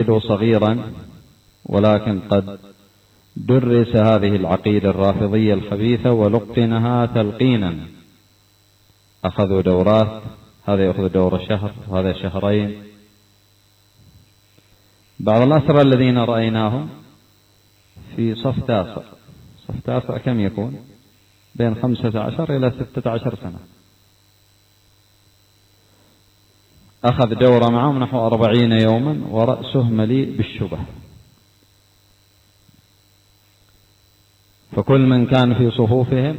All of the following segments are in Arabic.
يبدو صغيرا، ولكن قد درس هذه العقيدة الرافضية الخبيثة ولقنها تلقينا. أخذوا دورات، هذا يأخذ دورة شهر وهذا شهرين. بعض الأسرى الذين رأيناهم في صف تاسع، صف تاسع كم يكون؟ بين 15 إلى 16 سنة. أخذ دورة معهم نحو 40 يوما ورأسه مليء بالشبه. فكل من كان في صفوفهم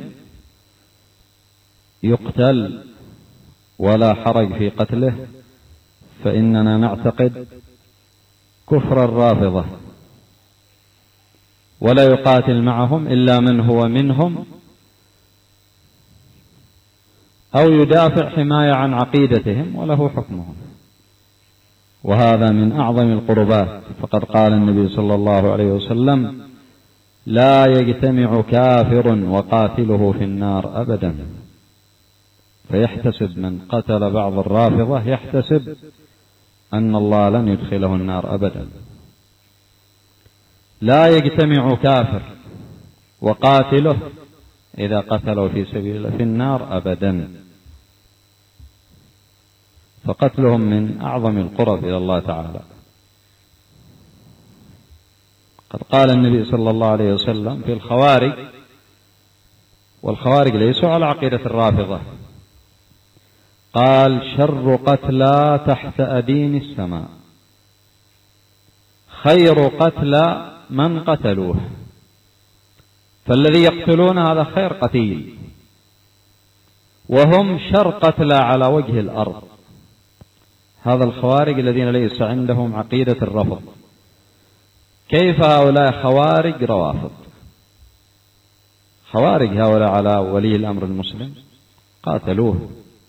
يقتل ولا حرج في قتله، فإننا نعتقد كفر الرافضة، ولا يقاتل معهم إلا من هو منهم أو يدافع حماية عن عقيدتهم وله حكمهم، وهذا من أعظم القربات. فقد قال النبي صلى الله عليه وسلم: لا يجتمع كافر وقاتله في النار أبدا. فيحتسب من قتل بعض الرافضة يحتسب أن الله لن يدخله النار أبدا. لا يجتمع كافر وقاتله إذا قتلوا في سبيل الله في النار أبدا. فقتلهم من أعظم القرب إلى الله تعالى. قد قال النبي صلى الله عليه وسلم في الخوارج، والخوارج ليسوا على عقيدة الرافضة، قال: شر قتلى تحت أديم السماء، خير قتلى من قتلوه. فالذي يقتلون هذا خير قتيل، وهم شر قتلى على وجه الأرض. هذا الخوارج الذين ليس عندهم عقيدة الرفض. كيف هؤلاء خوارج روافض؟ خوارج هؤلاء على ولي الأمر المسلم قاتلوه،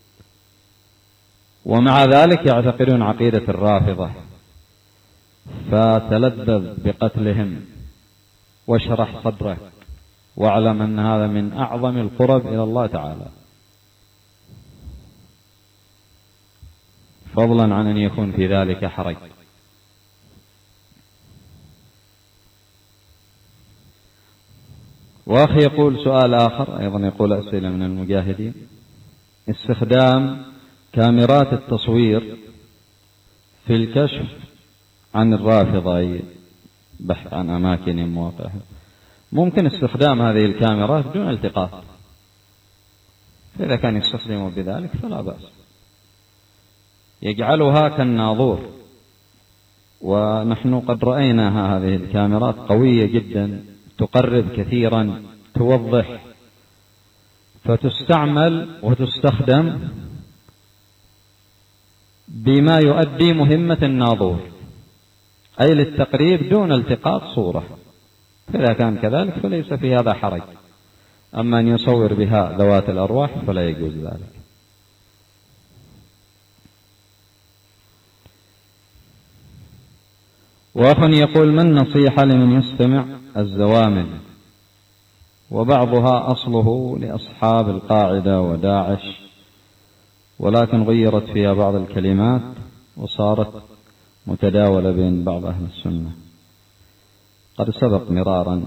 ومع ذلك يعتقدون عقيدة الرافضة. فتلذذ بقتلهم واشرح صدرك، واعلم أن هذا من أعظم القرب إلى الله تعالى، فضلا عن أن يكون في ذلك حرج. وأخي يقول سؤال آخر أيضا، يقول أسئلة من المجاهدين: استخدام كاميرات التصوير في الكشف عن الرافضة، بحث عن أماكن مواقعها. ممكن استخدام هذه الكاميرات دون التقاط، فإذا كان يستخدموا بذلك فلا بأس. يجعلها كالناظور، ونحن قد رأينا هذه الكاميرات قوية جدا، تقرب كثيرا، توضح، فتستعمل وتستخدم بما يؤدي مهمة الناظور، أي للتقريب دون التقاط صورة. فإذا كان كذلك فليس في هذا حرج. أما أن يصور بها ذوات الأرواح فلا يجوز ذلك. وأخ يقول: ما النصيحة لمن يستمع الزوامل وبعضها أصله لأصحاب القاعدة وداعش، ولكن غيرت فيها بعض الكلمات وصارت متداولة بين بعض أهل السنة؟ قد سبق مرارا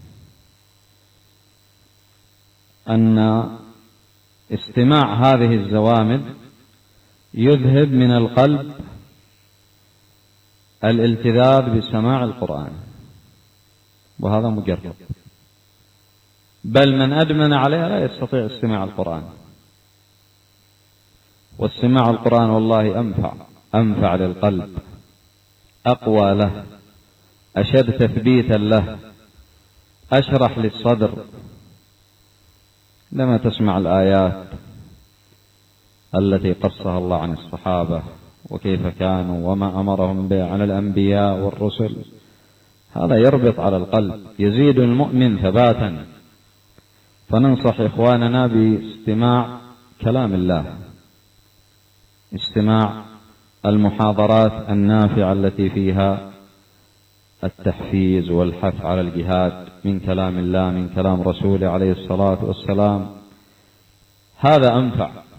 أن استماع هذه الزوامل يذهب من القلب الالتذاذ بسماع القرآن، وهذا مجرد، بل من أدمن عليها لا يستطيع استماع القرآن. واستماع القرآن والله أنفع للقلب، أقوى له، أشد تثبيتا له، أشرح للصدر. لما تسمع الآيات التي قصها الله عن الصحابة وكيف كانوا وما أمرهم به عن الأنبياء والرسل، هذا يربط على القلب، يزيد المؤمن ثباتا. فننصح إخواننا باستماع كلام الله، استماع المحاضرات النافعة التي فيها التحفيز والحث على الجهاد من كلام الله، من كلام رسوله عليه الصلاة والسلام، هذا أنفع.